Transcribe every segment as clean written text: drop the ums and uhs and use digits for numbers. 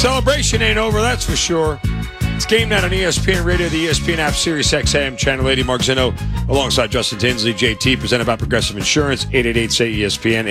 Celebration ain't over, that's for sure. It's Game Night on ESPN Radio, the ESPN app, Sirius XM, Channel 80. Mark Zinno alongside Justin Tinsley, JT, presented by Progressive Insurance, 888-SAY-ESPN,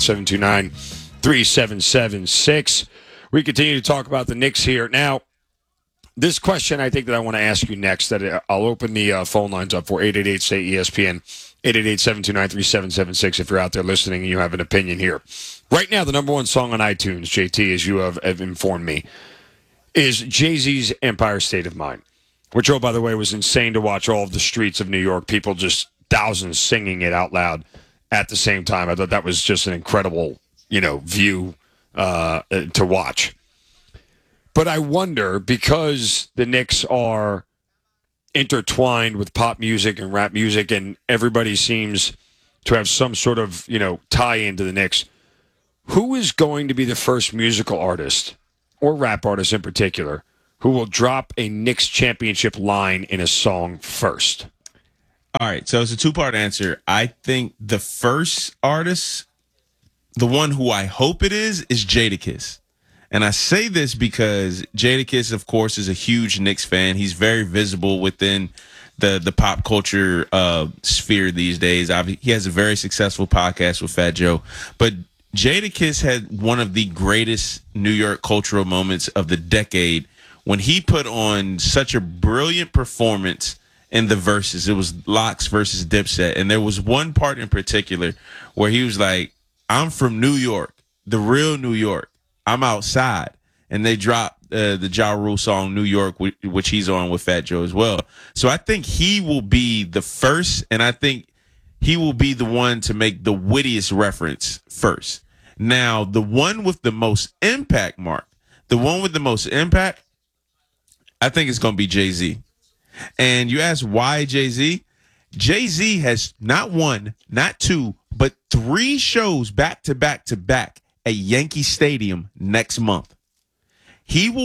888-729-3776. We continue to talk about the Knicks here. Now, this question I think that I want to ask you next, that I'll open the phone lines up for, 888-SAY-ESPN, 888-729-3776 if you're out there listening and you have an opinion here. Right now, the number one song on iTunes, JT, as you have informed me, is Jay-Z's Empire State of Mind, which, oh, by the way, was insane to watch all of the streets of New York, people just thousands singing it out loud at the same time. I thought that was just an incredible, view to watch. But I wonder, because the Knicks are intertwined with pop music and rap music, and everybody seems to have some sort of, tie into the Knicks, who is going to be the first musical artist, or rap artist in particular, who will drop a Knicks championship line in a song first? All right, so it's a two-part answer. I think the first artist, the one who I hope it is Jadakiss. And I say this because Jadakiss, of course, is a huge Knicks fan. He's very visible within the pop culture sphere these days. He has a very successful podcast with Fat Joe. But Jadakiss had one of the greatest New York cultural moments of the decade when he put on such a brilliant performance in the verses. It was Lox versus Dipset. And there was one part in particular where he was like, "I'm from New York, the real New York. I'm outside." And they dropped the Ja Rule song, New York, which he's on with Fat Joe as well. So I think he will be the first, and I think he will be the one to make the wittiest reference first. Now, the one with the most impact, Mark, I think it's going to be Jay-Z. And you ask why Jay-Z? Jay-Z has not one, not two, but 3 shows back to back to back at Yankee Stadium next month. He will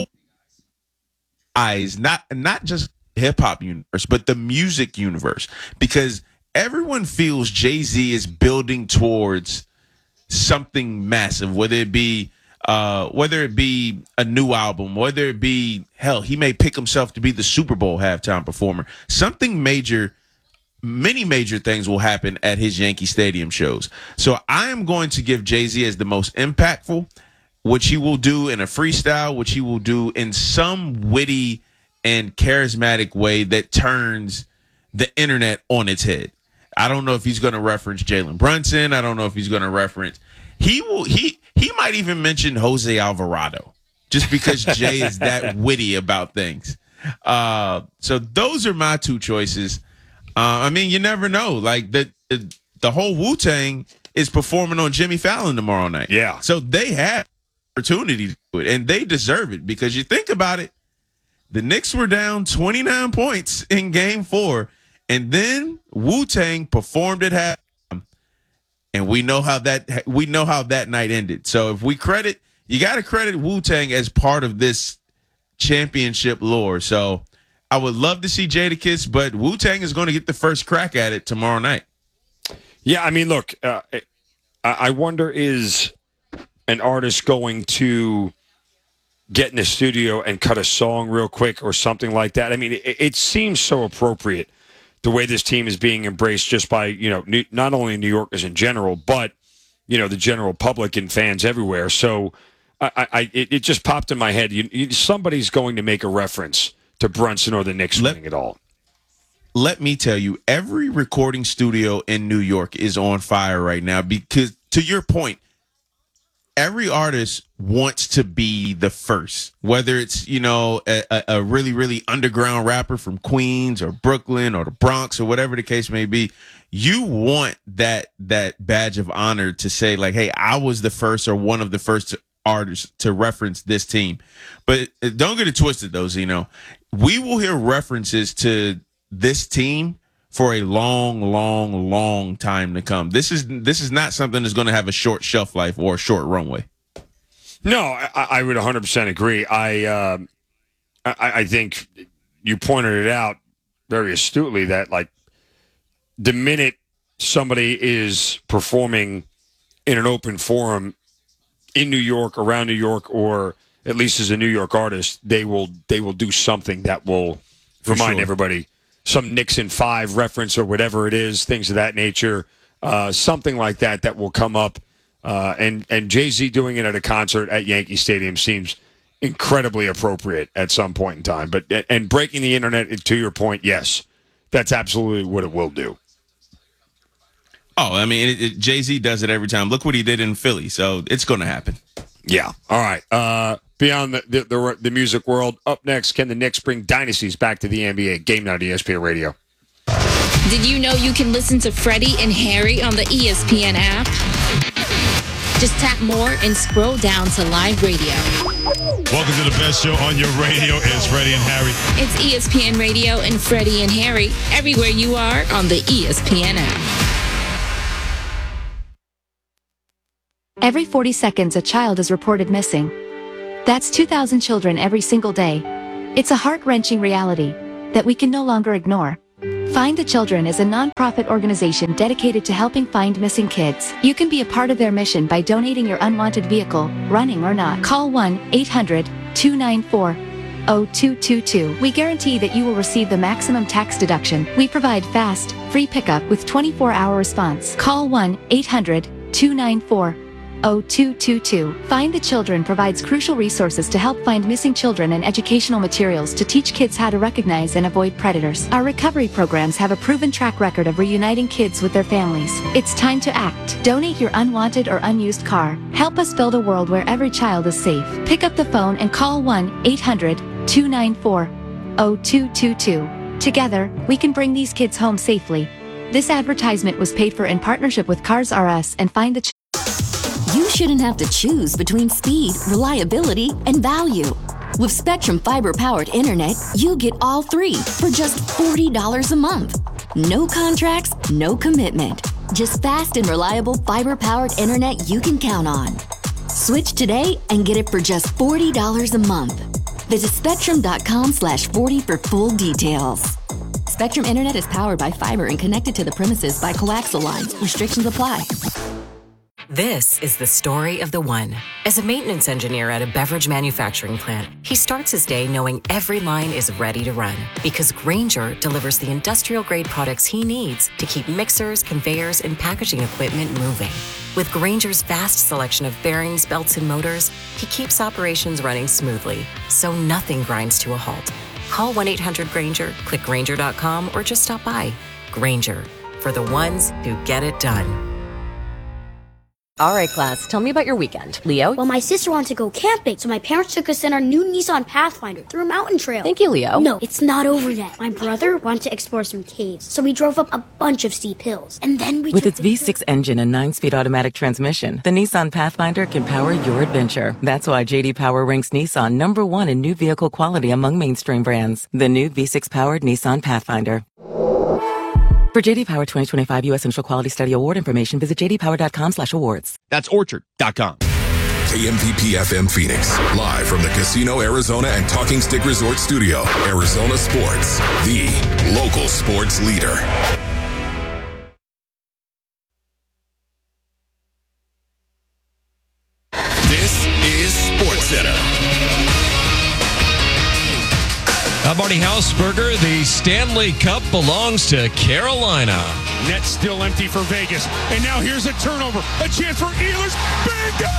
eyes not just hip hop universe, but the music universe, because everyone feels Jay-Z is building towards something massive, whether it be a new album, whether it be, hell, he may pick himself to be the Super Bowl halftime performer. Something major. Many major things will happen at his Yankee Stadium shows. So I am going to give Jay-Z as the most impactful, which he will do in a freestyle, which he will do in some witty and charismatic way that turns the internet on its head. I don't know if he's going to reference Jalen Brunson. I don't know if he's going to reference. He might even mention Jose Alvarado, just because Jay is that witty about things. So those are my 2 choices. You never know. Like the whole Wu-Tang is performing on Jimmy Fallon tomorrow night. Yeah. So they have opportunity to do it, and they deserve it, because you think about it, the Knicks were down 29 points in Game 4, and then Wu-Tang performed at halftime, and we know how that night ended. So if you got to credit Wu-Tang as part of this championship lore. So I would love to see Jadakiss, but Wu-Tang is going to get the first crack at it tomorrow night. Yeah, look, I wonder, is an artist going to get in the studio and cut a song real quick or something like that? It seems so appropriate the way this team is being embraced just by, not only New Yorkers in general, but, the general public and fans everywhere. So it just popped in my head. Somebody's going to make a reference to Brunson or the Knicks winning it all. Let me tell you, every recording studio in New York is on fire right now, because, to your point, every artist wants to be the first, whether it's, a really, really underground rapper from Queens or Brooklyn or the Bronx or whatever the case may be. You want that badge of honor to say, like, hey, I was the first or one of the first artists to reference this team. But don't get it twisted, though, Zeno. We will hear references to this team for a long, long, long time to come. This is not something that's going to have a short shelf life or a short runway. No, I would 100% agree. I think you pointed it out very astutely that, like, the minute somebody is performing in an open forum in New York, around New York, or at least as a New York artist, they will do something that will remind everybody, some Nixon 5 reference or whatever it is, things of that nature, something like that will come up. And Jay-Z doing it at a concert at Yankee Stadium seems incredibly appropriate at some point in time. And breaking the internet, to your point, yes, that's absolutely what it will do. Oh, I mean, Jay-Z does it every time. Look what he did in Philly, so it's going to happen. Yeah. All right. Beyond the music world, up next, can the Knicks bring dynasties back to the NBA? Game Night, ESPN Radio. Did you know you can listen to Freddie and Harry on the ESPN app? Just tap more and scroll down to live radio. Welcome to the best show on your radio. It's Freddie and Harry. It's ESPN Radio and Freddie and Harry everywhere you are on the ESPN app. Every 40 seconds, a child is reported missing. That's 2,000 children every single day. It's a heart-wrenching reality that we can no longer ignore. Find the Children is a non-profit organization dedicated to helping find missing kids. You can be a part of their mission by donating your unwanted vehicle, running or not. Call 1-800-294-0222. We guarantee that you will receive the maximum tax deduction. We provide fast, free pickup with 24-hour response. Call 1-800-294-0222. Find the Children provides crucial resources to help find missing children and educational materials to teach kids how to recognize and avoid predators. Our recovery programs have a proven track record of reuniting kids with their families. It's time to act. Donate your unwanted or unused car. Help us build a world where every child is safe. Pick up the phone and call 1-800-294-0222. Together, we can bring these kids home safely. This advertisement was paid for in partnership with Cars R Us and Find the You shouldn't have to choose between speed, reliability, and value. With Spectrum Fiber-powered internet, you get all three for just $40 a month. No contracts, no commitment. Just fast and reliable fiber-powered internet you can count on. Switch today and get it for just $40 a month. Visit spectrum.com/40 for full details. Spectrum Internet is powered by fiber and connected to the premises by coaxial lines. Restrictions apply. This is the story of the one. As a maintenance engineer at a beverage manufacturing plant, he starts his day knowing every line is ready to run because Grainger delivers the industrial-grade products he needs to keep mixers, conveyors, and packaging equipment moving. With Grainger's vast selection of bearings, belts, and motors, he keeps operations running smoothly, so nothing grinds to a halt. Call 1-800-GRAINGER, click Grainger.com, or just stop by. Grainger, for the ones who get it done. All right, class, tell me about your weekend. Leo? Well, my sister wanted to go camping, so my parents took us in our new Nissan Pathfinder through a mountain trail. Thank you, Leo. No, it's not over yet. My brother wanted to explore some caves, so we drove up a bunch of steep hills. And then we With its V6 engine and 9-speed automatic transmission, the Nissan Pathfinder can power your adventure. That's why J.D. Power ranks Nissan #1 in new vehicle quality among mainstream brands. The new V6-powered Nissan Pathfinder. For J.D. Power 2025 U.S. Central Quality Study Award information, visit jdpower.com/awards. That's orchard.com. KMPP FM Phoenix, live from the Casino Arizona and Talking Stick Resort Studio. Arizona Sports, the local sports leader. This is SportsCenter. I'm Marty Hausberger. The Stanley Cup belongs to Carolina. Net still empty for Vegas. And now here's a turnover. A chance for Ehlers. Bingo!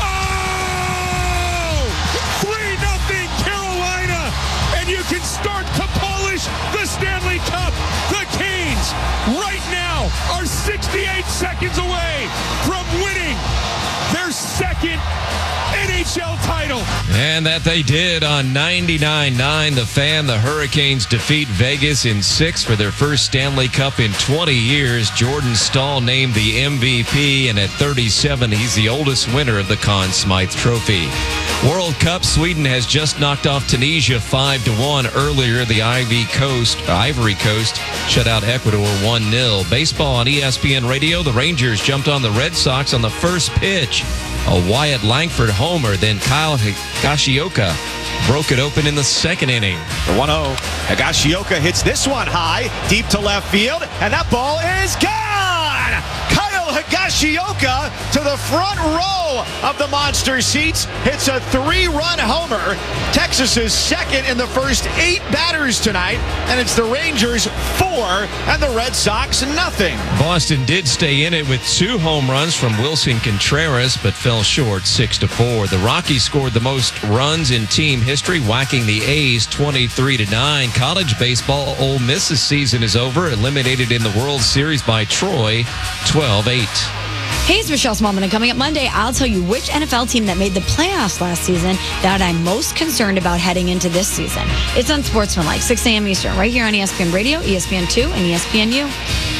3-0 Carolina. And you can start to polish the Stanley Cup. The Canes right now are 68 seconds away from winning their second NHL title. And that they did on 99.9 The Fan. The Hurricanes defeat Vegas in 6 for their first Stanley Cup in 20 years. Jordan Staal named the MVP, and at 37, he's the oldest winner of the Conn Smythe Trophy. World Cup, Sweden has just knocked off Tunisia 5-1 earlier. The Ivory Coast shut out Ecuador 1-0. Baseball on ESPN Radio. The Rangers jumped on the Red Sox on the first pitch. A Wyatt Langford homer, then Kyle Higashioka broke it open in the second inning. The 1-0. Higashioka hits this one high, deep to left field, and that ball is gone! Kyle Higashioka to the front row of the monster seats. Hits a 3-run homer. Texas is second in the first 8 batters tonight, and it's the Rangers 4 and the Red Sox nothing. Boston did stay in it with 2 home runs from Wilson Contreras, but fell short 6-4. The Rockies scored the most runs in team history, whacking the A's 23-9. College baseball, Ole Miss's season is over, eliminated in the World Series by Troy 12-8. Hey, it's Michelle Smallman, and coming up Monday, I'll tell you which NFL team that made the playoffs last season that I'm most concerned about heading into this season. It's on Sportsmanlike, 6 a.m. Eastern, right here on ESPN Radio, ESPN2, and ESPNU.